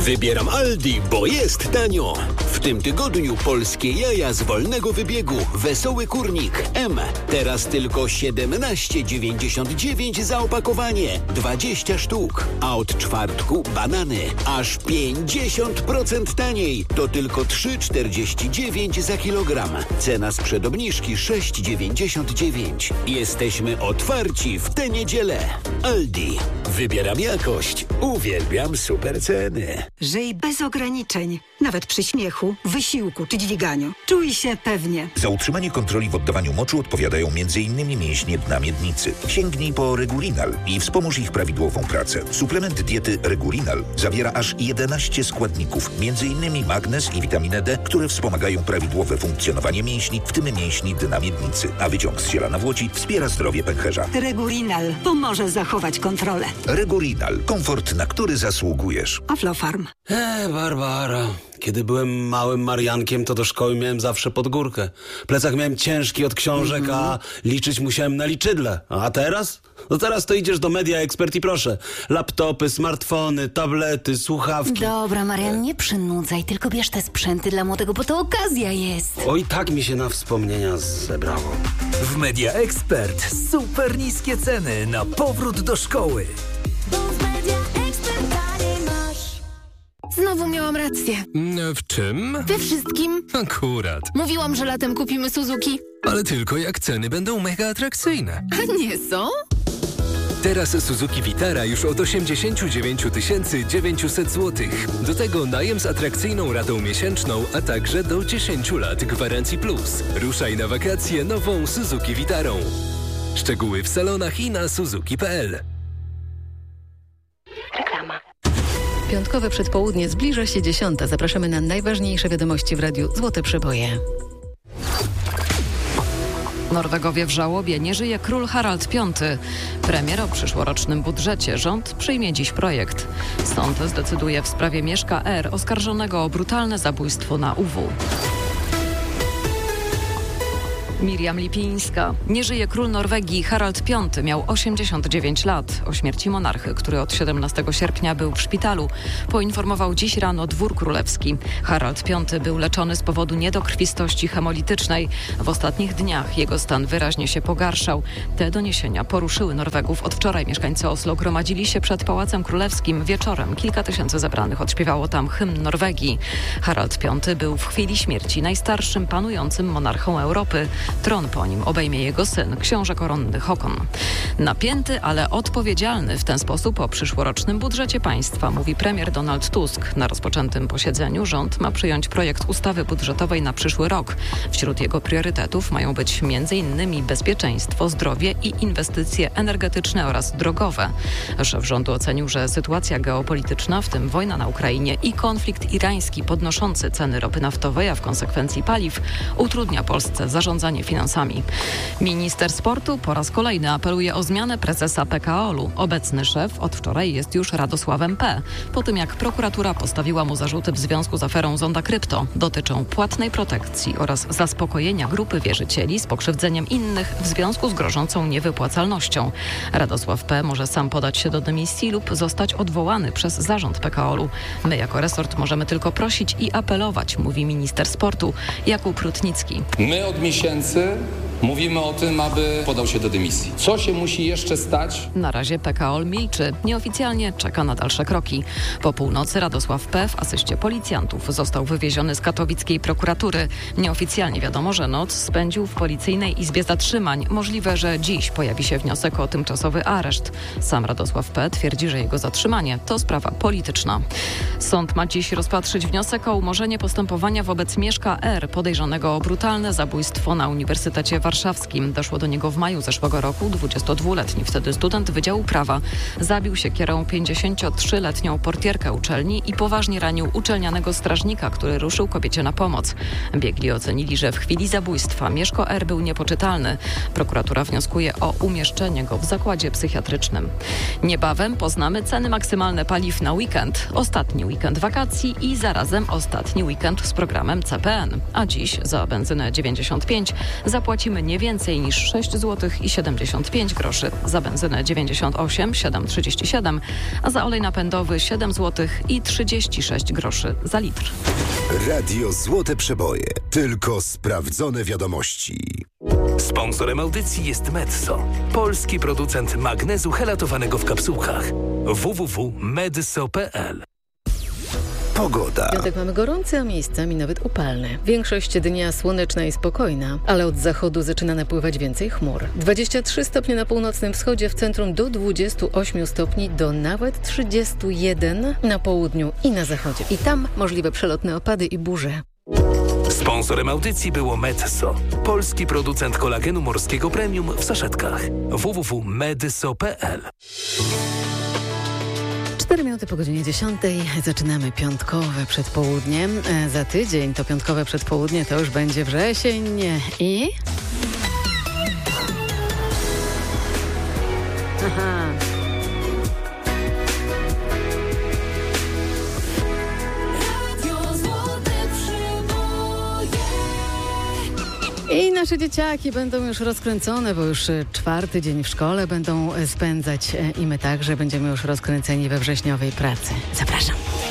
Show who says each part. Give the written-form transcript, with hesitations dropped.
Speaker 1: Wybieram Aldi, bo jest tanio. W tym tygodniu polskie jaja z wolnego wybiegu. Wesoły kurnik M. Teraz tylko 17,99 za opakowanie. 20 sztuk. A od czwartku banany. Aż 50% taniej. To tylko 3,49 za kilogram. Cena sprzed obniżki 6,99. Jesteśmy otwarci w tę niedzielę. Aldi. Wybieram jakość. Uwielbiam super ceny.
Speaker 2: Żyj bez ograniczeń. Nawet przy śmiechu, wysiłku czy dźwiganiu. Czuj się pewnie.
Speaker 3: Za utrzymanie kontroli w oddawaniu moczu odpowiadają m.in. mięśnie dna miednicy. Sięgnij po Regulinal i wspomóż ich prawidłową pracę. Suplement diety Regulinal zawiera aż 11 składników, m.in. magnez i witaminę D, które wspomagają prawidłowe funkcjonowanie mięśni, w tym mięśni dna miednicy. A wyciąg z ziela nawłoci wspiera zdrowie pęcherza.
Speaker 2: Regulinal pomoże zachować kontrolę.
Speaker 3: Regulinal. Komfort, na który zasługujesz.
Speaker 2: Aflofarm.
Speaker 4: Barbara. Kiedy byłem małym Mariankiem, to do szkoły miałem zawsze pod górkę. Plecak miałem ciężki od książek, a liczyć musiałem na liczydle. A teraz? No teraz to idziesz do Media Expert i proszę. Laptopy, smartfony, tablety, słuchawki.
Speaker 5: Dobra, Marian, nie przynudzaj, tylko bierz te sprzęty dla młodego, bo to okazja jest.
Speaker 4: Oj, tak mi się na wspomnienia zebrało.
Speaker 6: W Media Expert super niskie ceny na powrót do szkoły.
Speaker 7: Znowu miałam rację.
Speaker 8: W czym?
Speaker 7: We wszystkim.
Speaker 8: Akurat.
Speaker 7: Mówiłam, że latem kupimy Suzuki.
Speaker 8: Ale tylko jak ceny będą mega atrakcyjne.
Speaker 7: A nie są?
Speaker 8: Teraz Suzuki Vitara już od 89 900 zł. Do tego najem z atrakcyjną ratą miesięczną, a także do 10 lat gwarancji plus. Ruszaj na wakacje nową Suzuki Vitarą. Szczegóły w salonach i na suzuki.pl.
Speaker 7: Reklama.
Speaker 9: Piątkowe przedpołudnie, zbliża się 10. Zapraszamy na najważniejsze wiadomości w radiu Złote Przeboje.
Speaker 10: Norwegowie w żałobie. Nie żyje król Harald V. Premier o przyszłorocznym budżecie. Rząd przyjmie dziś projekt. Sąd zdecyduje w sprawie Mieszka R. oskarżonego o brutalne zabójstwo na UW. Miriam Lipińska. Nie żyje król Norwegii Harald V. Miał 89 lat. O śmierci monarchy, który od 17 sierpnia był w szpitalu, poinformował dziś rano dwór królewski. Harald V był leczony z powodu niedokrwistości hemolitycznej. W ostatnich dniach jego stan wyraźnie się pogarszał. Te doniesienia poruszyły Norwegów. Od wczoraj mieszkańcy Oslo gromadzili się przed Pałacem Królewskim. Wieczorem kilka tysięcy zebranych odśpiewało tam hymn Norwegii. Harald V był w chwili śmierci najstarszym panującym monarchą Europy. Tron po nim obejmie jego syn, książę koronny Håkon. Napięty, ale odpowiedzialny w ten sposób o przyszłorocznym budżecie państwa, mówi premier Donald Tusk. Na rozpoczętym posiedzeniu rząd ma przyjąć projekt ustawy budżetowej na przyszły rok. Wśród jego priorytetów mają być m.in. bezpieczeństwo, zdrowie i inwestycje energetyczne oraz drogowe. Szef rządu ocenił, że sytuacja geopolityczna, w tym wojna na Ukrainie i konflikt irański podnoszący ceny ropy naftowej, a w konsekwencji paliw, utrudnia Polsce zarządzanie finansami. Minister sportu po raz kolejny apeluje o zmianę prezesa PKOL-u. Obecny szef od wczoraj jest już Radosławem P. Po tym jak prokuratura postawiła mu zarzuty w związku z aferą Zonda Krypto. Dotyczą płatnej protekcji oraz zaspokojenia grupy wierzycieli z pokrzywdzeniem innych w związku z grożącą niewypłacalnością. Radosław P. może sam podać się do dymisji lub zostać odwołany przez zarząd PKOL-u. My jako resort możemy tylko prosić i apelować, mówi minister sportu Jakub Rutnicki.
Speaker 11: My od miesięcy mówimy o tym, aby podał się do dymisji. Co się musi jeszcze stać?
Speaker 10: Na razie PKOL milczy. Nieoficjalnie czeka na dalsze kroki. Po północy Radosław P. w asyście policjantów został wywieziony z katowickiej prokuratury. Nieoficjalnie wiadomo, że noc spędził w policyjnej izbie zatrzymań. Możliwe, że dziś pojawi się wniosek o tymczasowy areszt. Sam Radosław P. twierdzi, że jego zatrzymanie to sprawa polityczna. Sąd ma dziś rozpatrzyć wniosek o umorzenie postępowania wobec Mieszka R. podejrzanego o brutalne zabójstwo na Uniwersytecie Warszawskim. Doszło do niego w maju zeszłego roku. 22-letni wtedy student Wydziału Prawa zabił siekierą 53-letnią portierkę uczelni i poważnie ranił uczelnianego strażnika, który ruszył kobiecie na pomoc. Biegli ocenili, że w chwili zabójstwa Mieszko R. był niepoczytalny. Prokuratura wnioskuje o umieszczenie go w zakładzie psychiatrycznym. Niebawem poznamy ceny maksymalne paliw na weekend. Ostatni weekend wakacji i zarazem ostatni weekend z programem CPN. A dziś za benzynę 95 zapłacimy zapłacimy nie więcej niż 6 zł i 75 groszy. Za benzynę 98,737, a za olej napędowy 7 zł i 36 groszy za litr.
Speaker 12: Radio Złote Przeboje. Tylko sprawdzone wiadomości.
Speaker 13: Sponsorem audycji jest Medso, polski producent magnezu helatowanego w kapsułkach. www.medso.pl.
Speaker 12: Pogoda.
Speaker 9: Piątek mamy gorący, a miejscami nawet upalny. Większość dnia słoneczna i spokojna, ale od zachodu zaczyna napływać więcej chmur. 23 stopnie na północnym wschodzie, w centrum do 28 stopni, do nawet 31 na południu i na zachodzie. I tam możliwe przelotne opady i burze.
Speaker 13: Sponsorem audycji było Medso, polski producent kolagenu morskiego premium w saszetkach. www.medso.pl.
Speaker 9: 4 minuty po godzinie 10. Zaczynamy piątkowe przedpołudnie. Za tydzień to piątkowe przedpołudnie to już będzie wrzesień i... Aha. I nasze dzieciaki będą już rozkręcone, bo już 4. dzień w szkole będą spędzać i my także będziemy już rozkręceni we wrześniowej pracy. Zapraszam.